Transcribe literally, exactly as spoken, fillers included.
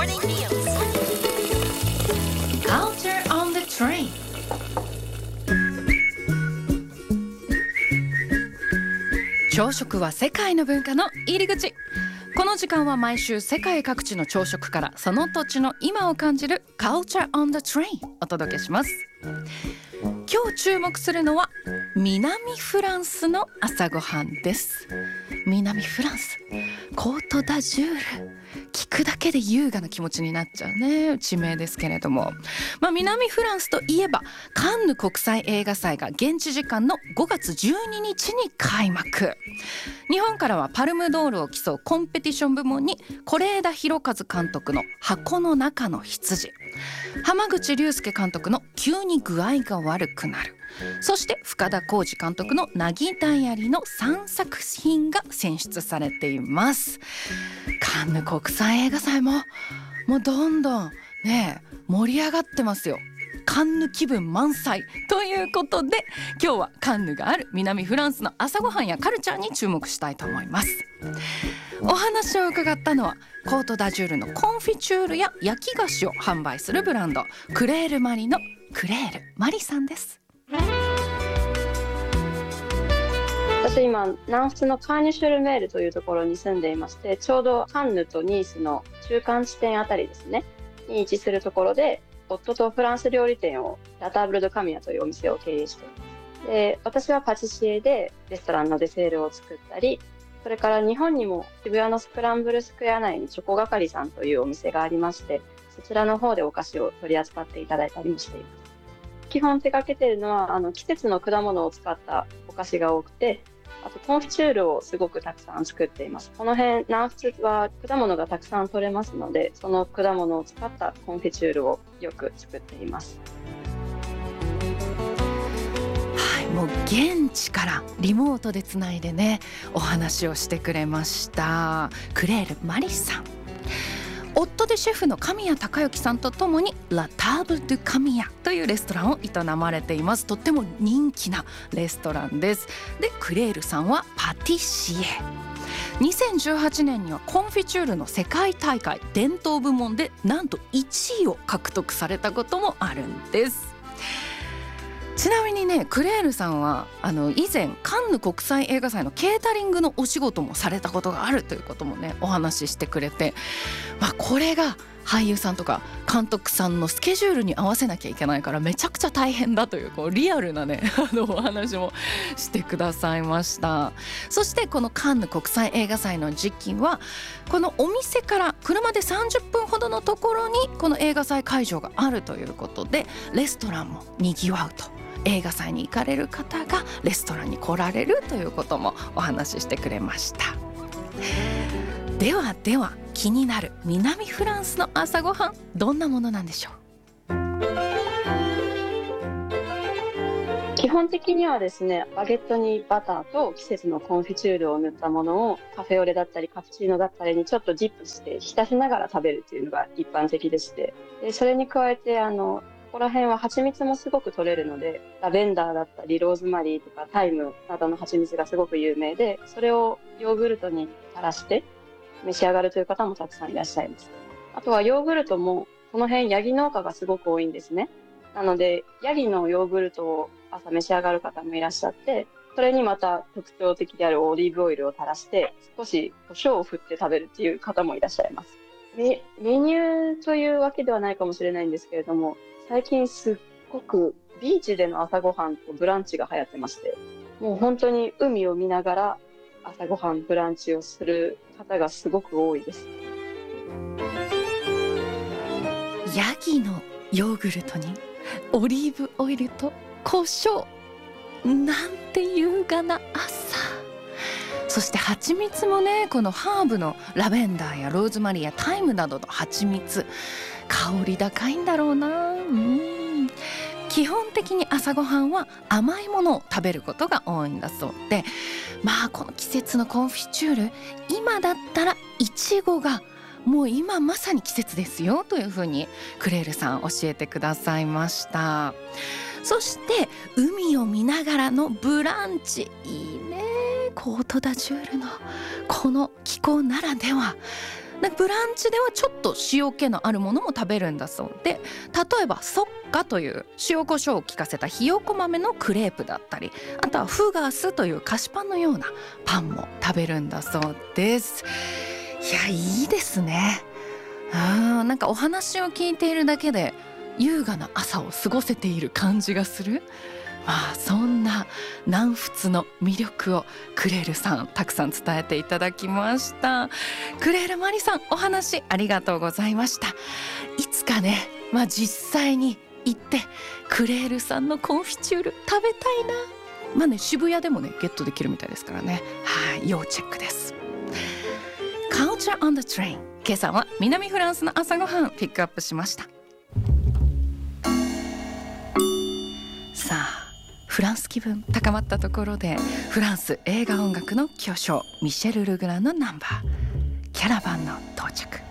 Morning Meals Culture on the Train。 朝食は世界の文化の入り口。この時間は毎週世界各地の朝食からその土地の今を感じる Culture on the Train お届けします。今日注目するのは南フランスの朝ごはんです。南フランス、コートダジュール、聞くだけで優雅な気持ちになっちゃうね、地名ですけれども、まあ、南フランスといえばカンヌ国際映画祭が現地時間のごがつじゅうににちに開幕。日本からはパルムドールを競うコンペティション部門に是枝裕和監督の箱の中の羊、濱口竜介監督の急に具合が悪くなる、そして深田晃司監督のなぎダイアリーのさんさく品が選出されています。カンヌ国際映画祭ももうどんどんね盛り上がってますよ。カンヌ気分満載ということで、今日はカンヌがある南フランスの朝ごはんやカルチャーに注目したいと思います。お話を伺ったのはコートダジュールのコンフィチュールや焼き菓子を販売するブランドクレールマリのクレールマリさんです。 私今南仏のカーニュシュルメールというところに住んでいまして、ちょうどカンヌとニースの中間地点あたりですねに位置するところで、夫とフランス料理店をラターブル・ド・カミヤというお店を経営しています。で、私はパティシエでレストランのデセールを作ったり、それから日本にも渋谷のスクランブルスクエア内にチョコがかりさんというお店がありまして、そちらの方でお菓子を取り扱っていただいたりもしています。基本手掛けているのはあの季節の果物を使ったお菓子が多くて、あとコンフィチュールをすごくたくさん作っています。この辺南仏は果物がたくさん取れますので、その果物を使ったコンフィチュールをよく作っています。 はい、もう現地からリモートでつないでねお話をしてくれましたクレールマリさん。夫でシェフの神谷孝之さんとともにラターブル・ドゥ・カミヤというレストランを営まれています。とっても人気なレストランです。で、クレールさんはパティシエ。にせんじゅうはちねんにはコンフィチュールの世界大会伝統部門でなんといちいを獲得されたこともあるんです。ちなみにね、クレールさんはあの以前カンヌ国際映画祭のケータリングのお仕事もされたことがあるということもねお話ししてくれて、まあ、これが俳優さんとか監督さんのスケジュールに合わせなきゃいけないからめちゃくちゃ大変だという、こうリアルなねあのお話もしてくださいました。そしてこのカンヌ国際映画祭の時期はこのお店から車でさんじゅっぷんほどのところにこの映画祭会場があるということで、レストランもにぎわうと。映画祭に行かれる方がレストランに来られるということもお話ししてくれました。ではでは気になる南フランスの朝ごはん、どんなものなんでしょう。 基本的にはですね、バゲットにバターと季節のコンフィチュールを塗ったものをカフェオレだったりカプチーノだったりにちょっとディップして浸しながら食べるというのが一般的でして、でそれに加えてあのここら辺は蜂蜜もすごく取れるので、ラベンダーだったりローズマリーとかタイムなどの蜂蜜がすごく有名で、それをヨーグルトに垂らして召し上がるという方もたくさんいらっしゃいます。あとはヨーグルトもこの辺ヤギ農家がすごく多いんですね。なのでヤギのヨーグルトを朝召し上がる方もいらっしゃって、それにまた特徴的であるオリーブオイルを垂らして少し胡椒を振って食べるっていう方もいらっしゃいます。メ、メニューというわけではないかもしれないんですけれども、最近すっごくビーチでの朝ごはんとブランチが流行ってまして、もう本当に海を見ながら朝ごはんブランチをする方がすごく多いです。 ヤギのヨーグルトにオリーブオイルと胡椒、なんて優雅な朝。そして蜂蜜もね、このハーブのラベンダーやローズマリーやタイムなどの蜂蜜、香り高いんだろうな。うん、基本的に朝ごはんは甘いものを食べることが多いんだそうで、まあこの季節のコンフィチュール、今だったらいちごがもう今まさに季節ですよというふうにクレールさん教えてくださいました。そして海を見ながらのブランチ、いいね。コートダジュールのこの気候ならでは、 でブランチではちょっと塩気のあるものも食べるんだそうで、例えばソッカという塩コショウを効かせたひよこ豆のクレープだったり、あとはフガスという菓子パンのようなパンも食べるんだそうです。いや、いいですね。あー、なんかお話を聞いているだけで優雅な朝を過ごせている感じがする。まあそんな南仏の魅力をクレールさんたくさん伝えていただきました。クレールマリさん、お話ありがとうございました。いつかね、まあ実際に行ってクレールさんのコンフィチュール食べたいな。まあね、渋谷でもねゲットできるみたいですからね。はい、要チェックです。 Culture on the Train、 今朝は南フランスの朝ごはんピックアップしました。さあ、フランス気分高まったところで、フランス映画音楽の巨匠ミシェル・ルグランのナンバーキャラバンの到着。